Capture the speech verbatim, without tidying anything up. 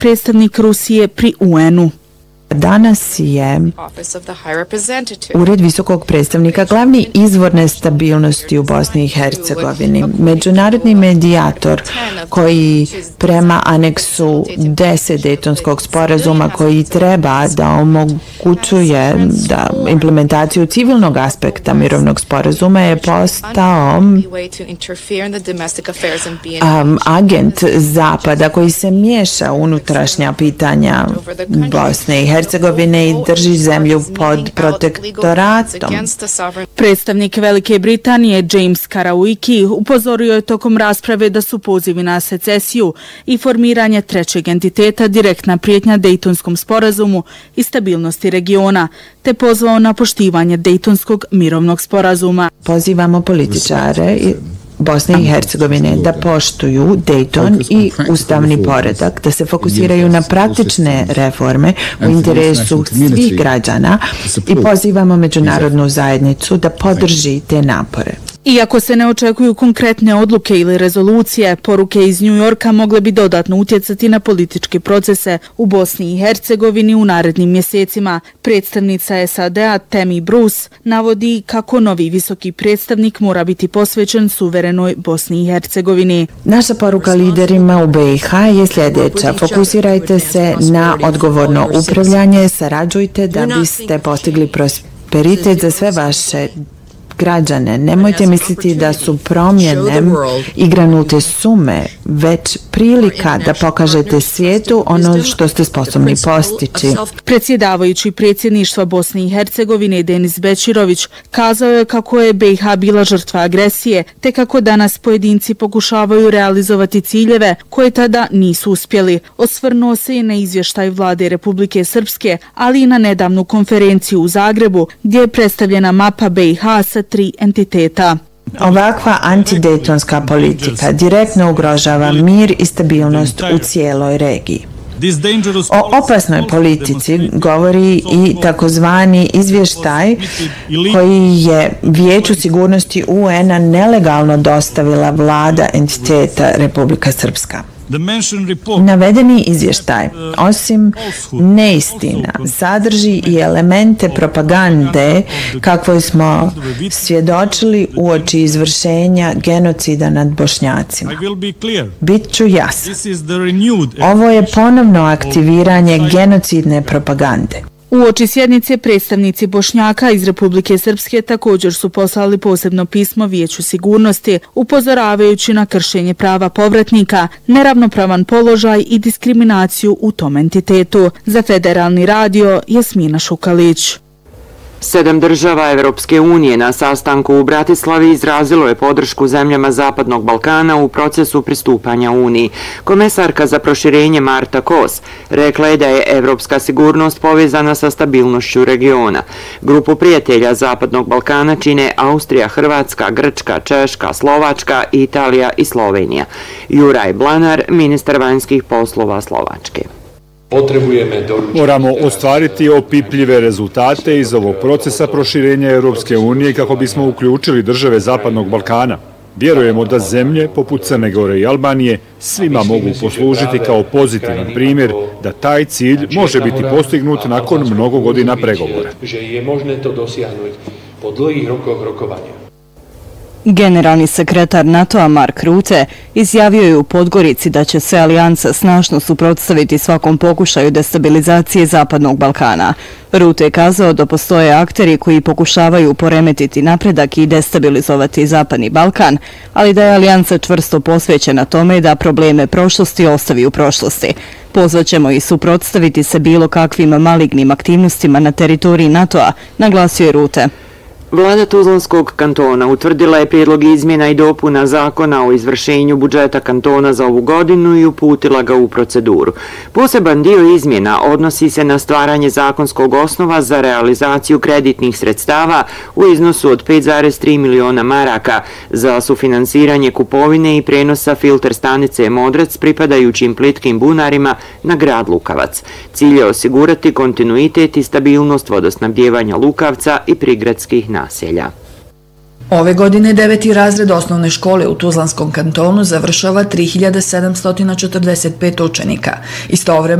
predstavnik Rusije pri U N-u. Danas je Ured visokog predstavnika glavni izvor nestabilnosti u Bosni i Hercegovini. Međunarodni medijator koji prema aneksu deset Dejtonskog sporazuma koji treba da omogućuje da implementaciju civilnog aspekta mirovnog sporazuma je postao um, agent Zapada koji se miješa u unutrašnja pitanja Bosne i Hercegovine. Hercegovine i drži zemlju pod protektoratom. Predstavnik Velike Britanije James Karawiecki upozorio je tokom rasprave da su pozivi na secesiju i formiranje trećeg entiteta direktna prijetnja Dejtonskom sporazumu i stabilnosti regiona, te pozvao na poštivanje Dejtonskog mirovnog sporazuma. Pozivamo političare i Bosne i Hercegovine da poštuju Dejton i ustavni poredak, da se fokusiraju na praktične reforme u interesu svih građana i pozivamo međunarodnu zajednicu da podrži te napore. Iako se ne očekuju konkretne odluke ili rezolucije, poruke iz New Yorka mogle bi dodatno utjecati na političke procese u Bosni i Hercegovini u narednim mjesecima. Predstavnica S A D-a Tammy Bruce navodi kako novi visoki predstavnik mora biti posvećen suverenoj Bosni i Hercegovini. Naša poruka liderima u B i H je sljedeća. Fokusirajte se na odgovorno upravljanje, sarađujte da biste postigli prosperitet za sve vaše građane. Nemojte misliti da su promjene igranute sume, već prilika da pokažete svijetu ono što ste sposobni postići. Predsjedavajući predsjedništva Bosne i Hercegovine Denis Bećirović kazao je kako je B i H bila žrtva agresije, te kako danas pojedinci pokušavaju realizovati ciljeve koje tada nisu uspjeli. Osvrnuo se i na izvještaj vlade Republike Srpske, ali i na nedavnu konferenciju u Zagrebu gdje je predstavljena mapa B i H sa tri entiteta. Ovakva antidejtonska politika direktno ugrožava mir i stabilnost u cijeloj regiji. O opasnoj politici govori i takozvani izvještaj koji je Vijeću sigurnosti U N-a nelegalno dostavila vlada entiteta Republika Srpska. Navedeni izvještaj, osim neistina, sadrži i elemente propagande kakvoj smo svjedočili uoči izvršenja genocida nad Bošnjacima. Bit ću jasan. Ovo je ponovno aktiviranje genocidne propagande. Uoči sjednice predstavnici Bošnjaka iz Republike Srpske također su poslali posebno pismo Vijeću sigurnosti upozoravajući na kršenje prava povratnika, neravnopravan položaj i diskriminaciju u tom entitetu. Za Federalni radio Jasmina Šukalić. Sedam država Evropske unije na sastanku u Bratislavi izrazilo je podršku zemljama Zapadnog Balkana u procesu pristupanja Uniji. Komesarka za proširenje Marta Kos rekla je da je evropska sigurnost povezana sa stabilnošću regiona. Grupu prijatelja Zapadnog Balkana čine Austrija, Hrvatska, Grčka, Češka, Slovačka, Italija i Slovenija. Juraj Blanar, ministar vanjskih poslova Slovačke. Moramo ostvariti opipljive rezultate iz ovog procesa proširenja Europske unije kako bismo uključili države Zapadnog Balkana. Vjerujemo da zemlje poput Crne Gore i Albanije svima mogu poslužiti kao pozitivan primjer da taj cilj može biti postignut nakon mnogo godina pregovora. Generalni sekretar NATO-a Mark Rutte izjavio je u Podgorici da će se alijansa snažno suprotstaviti svakom pokušaju destabilizacije Zapadnog Balkana. Rutte je kazao da postoje akteri koji pokušavaju poremetiti napredak i destabilizovati Zapadni Balkan, ali da je alijansa čvrsto posvećena tome da probleme prošlosti ostavi u prošlosti. Pozvaćemo i suprotstaviti se bilo kakvim malignim aktivnostima na teritoriji NATO-a, naglasio je Rutte. Vlada Tuzlanskog kantona utvrdila je prijedlog izmjena i dopuna zakona o izvršenju budžeta kantona za ovu godinu i uputila ga u proceduru. Poseban dio izmjena odnosi se na stvaranje zakonskog osnova za realizaciju kreditnih sredstava u iznosu od pet zarez tri miliona maraka za sufinansiranje kupovine i prenosa filter stanice Modrac pripadajućim plitkim bunarima na grad Lukavac. Cilj je osigurati kontinuitet i stabilnost vodosnabdijevanja Lukavca i prigradskih naselja. Ove godine deveti razred osnovne škole u Tuzlanskom kantonu završava tri hiljade sedamsto četrdeset pet učenika. Istovremeno